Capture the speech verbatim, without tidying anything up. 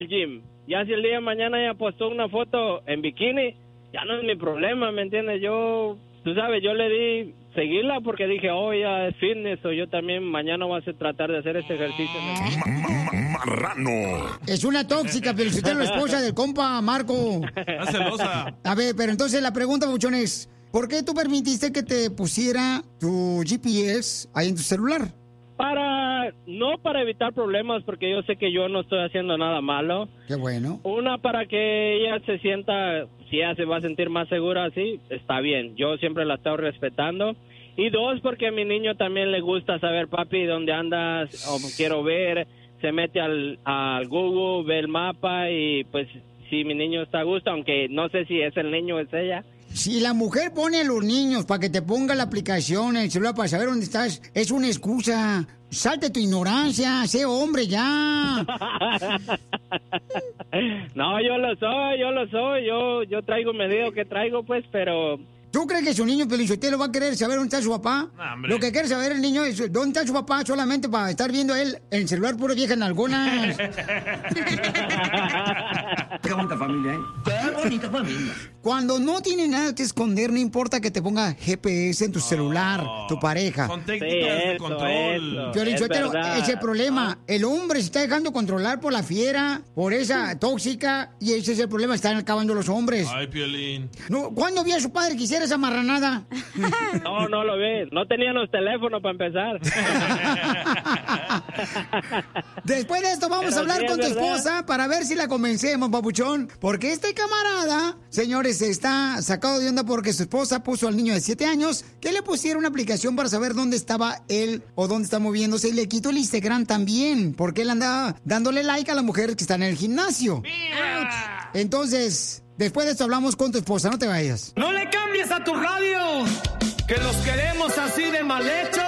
gym. Ya si el día de mañana ella postó una foto en bikini, ya no es mi problema, ¿me entiendes? Yo, tú sabes, yo le di seguirla porque dije, oh, ya es fitness, o yo también mañana voy a tratar de hacer este ejercicio. Marrano. Es una tóxica, pero usted es la esposa del compa Marco. Está celosa. A ver, pero entonces la pregunta, Buchón, es, ¿por qué tú permitiste que te pusiera tu G P S ahí en tu celular? Para, no para evitar problemas, porque yo sé que yo no estoy haciendo nada malo. Qué bueno. Una, para que ella se sienta, si ella se va a sentir más segura así, está bien. Yo siempre la estoy respetando. Y dos, porque a mi niño también le gusta saber, papi, dónde andas, o quiero ver, se mete al, al Google, ve el mapa y pues si mi niño está a gusto, aunque no sé si es el niño o es ella. Si la mujer pone a los niños para que te ponga la aplicación en el celular para saber dónde estás, es una excusa. Salte tu ignorancia, sé hombre ya. No, yo lo soy, yo lo soy, yo yo traigo medido que traigo, pues, pero... ¿Tú crees que su niño Pelichotelo va a querer saber dónde está su papá? No, Lo que quiere saber el niño es dónde está su papá solamente para estar viendo a él en el celular puro vieja en algunas. Qué bonita familia, ¿eh? Qué bonita familia. Cuando no tiene nada que esconder, no importa que te ponga G P S en tu celular, tu pareja. Son técnicas Sí, de eso, control. eso. Piolichotelo, Es verdad. ese es el problema. El hombre se está dejando controlar por la fiera, por esa tóxica, y ese es el problema, están acabando los hombres. Ay, Piolín. No, ¿cuándo vio a su padre que hiciera esa marranada? No, no lo ve. No tenían los teléfonos para empezar. Después de esto vamos Pero a hablar sí, con tu es verdad. esposa para ver si la convencemos, papuchón. Porque este camarada, señores, está sacado de onda porque su esposa puso al niño de siete años que le pusiera una aplicación para saber dónde estaba él o dónde está moviéndose. Y le quitó el Instagram también, porque él andaba dándole like a la mujer que está en el gimnasio. Entonces, después de esto hablamos con tu esposa, no te vayas. No le cambies a tu radio, que los queremos así de mal hecho.